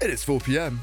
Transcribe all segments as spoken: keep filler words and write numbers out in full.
It is four p.m.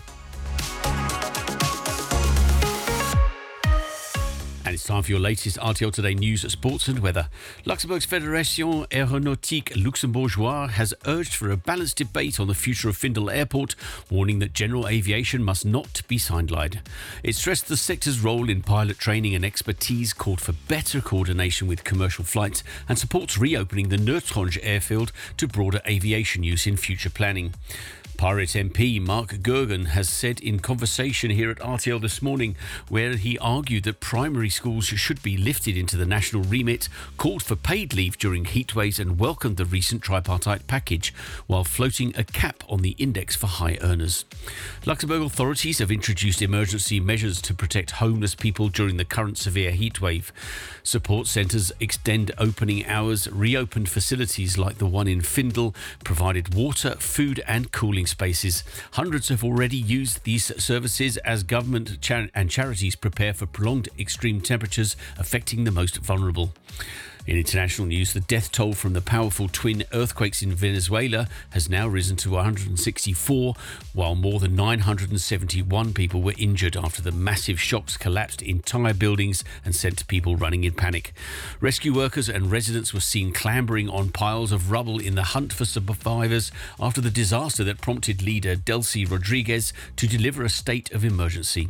And it's time for your latest R T L Today news, sports and weather. Luxembourg's Fédération Aéronautique Luxembourgeoise has urged for a balanced debate on the future of Findel Airport, warning that general aviation must not be sidelined. It stressed the sector's role in pilot training and expertise, called for better coordination with commercial flights, and supports reopening the Neutronge airfield to broader aviation use in future planning. Pirate M P Mark Gergen has said in conversation here at R T L this morning, where he argued that primary schools should be lifted into the national remit, called for paid leave during heatwaves and welcomed the recent tripartite package, while floating a cap on the index for high earners. Luxembourg authorities have introduced emergency measures to protect homeless people during the current severe heatwave. Support centres extend opening hours, reopened facilities like the one in Findel, provided water, food and cooling spaces. Hundreds have already used these services as government char- and charities prepare for prolonged extreme temperatures affecting the most vulnerable. In international news, the death toll from the powerful twin earthquakes in Venezuela has now risen to one hundred sixty-four, while more than nine hundred seventy-one people were injured after the massive shocks collapsed entire buildings and sent people running in panic. Rescue workers and residents were seen clambering on piles of rubble in the hunt for survivors after the disaster that prompted leader Delcy Rodriguez to deliver a state of emergency.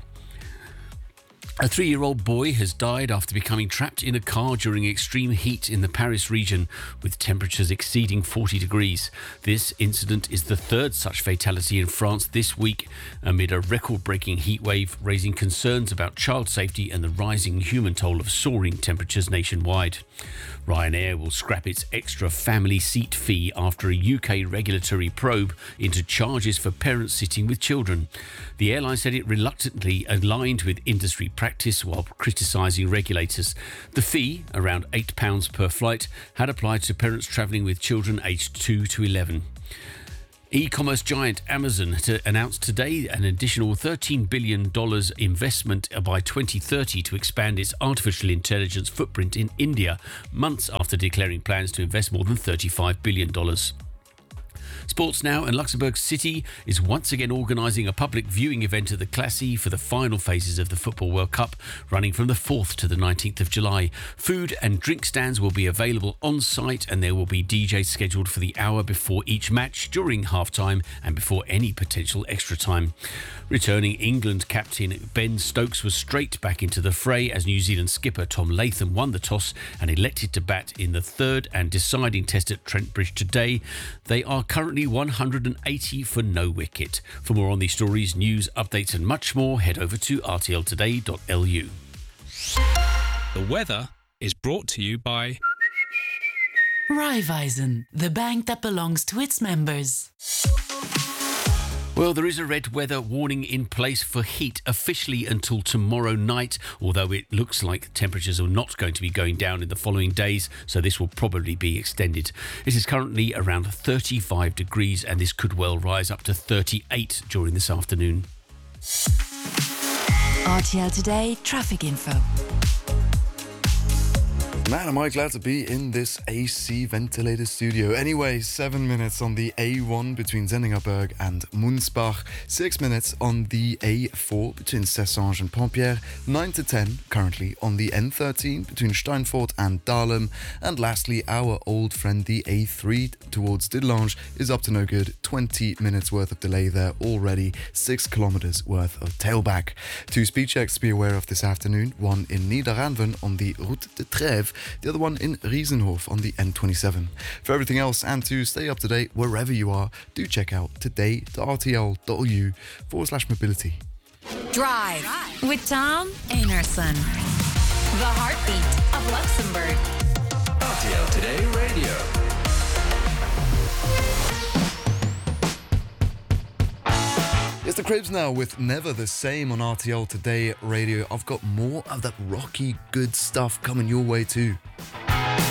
A three-year-old boy has died after becoming trapped in a car during extreme heat in the Paris region, with temperatures exceeding forty degrees. This incident is the third such fatality in France this week, amid a record-breaking heat wave, raising concerns about child safety and the rising human toll of soaring temperatures nationwide. Ryanair will scrap its extra family seat fee after a U K regulatory probe into charges for parents sitting with children. The airline said it reluctantly aligned with industry practice while criticising regulators. The fee, around eight pounds per flight, had applied to parents travelling with children aged two to eleven. E-commerce giant Amazon announced today an additional thirteen billion dollars investment by twenty thirty to expand its artificial intelligence footprint in India, months after declaring plans to invest more than thirty-five billion dollars. Sports now, and Luxembourg City is once again organising a public viewing event at the Classy for the final phases of the Football World Cup, running from the fourth to the nineteenth of July. Food and drink stands will be available on site, and there will be D Js scheduled for the hour before each match, during half-time and before any potential extra time. Returning England captain Ben Stokes was straight back into the fray as New Zealand skipper Tom Latham won the toss and elected to bat in the third and deciding test at Trent Bridge today. They are currently one hundred eighty for no wicket. For more on these stories, news, updates and much more, head over to r t l today dot l u. The weather is brought to you by Raiffeisen, the bank that belongs to its members. Well, there is a red weather warning in place for heat officially until tomorrow night, although it looks like temperatures are not going to be going down in the following days, so this will probably be extended. It is currently around thirty-five degrees, and this could well rise up to thirty-eight during this afternoon. R T L Today traffic info. Man, am I glad to be in this A C ventilated studio. Anyway, seven minutes on the A one between Zenningerberg and Munzbach, six minutes on the A four between Cessange and Pompier, nine to ten currently on the N thirteen between Steinfort and Dahlem, and lastly, our old friend the A three towards Didlange is up to no good, twenty minutes worth of delay there already, six kilometers worth of tailback. Two speed checks to be aware of this afternoon, one in Niederanven on the Route de Trèves, the other one in Riesenhof on the N twenty-seven. For everything else and to stay up to date wherever you are, do check out today dot r t l dot l u forward slash mobility. Drive with Tom Einarson, the heartbeat of Luxembourg. R T L Today Radio. It's the Cribs now with Never the Same on R T L Today Radio. I've got more of that rocky good stuff coming your way too.